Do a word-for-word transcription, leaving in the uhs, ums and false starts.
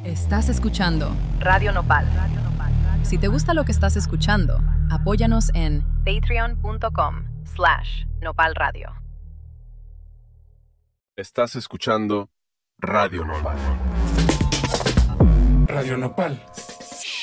Estás escuchando Radio Nopal. Si te gusta lo que estás escuchando, apóyanos en patreon.com slash Nopal Radio. Estás escuchando Radio Nopal. Radio Nopal.